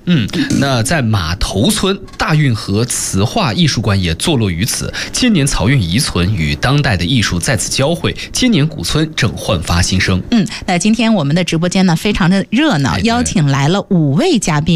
那在马头村大运河磁化艺术馆也坐落于此，千年漕运遗存与当代的艺术在此交汇，千年古村正焕发新生。 那今天我们的直播间呢非常的热闹，邀请来了5位嘉宾。